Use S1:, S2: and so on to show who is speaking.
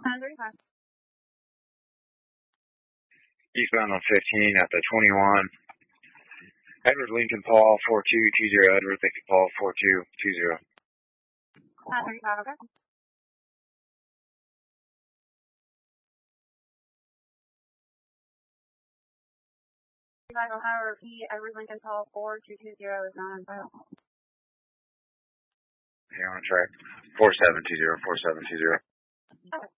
S1: 35.
S2: Eastbound on 15 at the 21. Edward Lincoln Paul 4220. Edward Lincoln Paul 4220.
S1: 35, okay. Ohio, repeat, Edward Lincoln Paul 4220 is not on file.
S2: Hey, on track. 4720, 4720.
S1: Okay.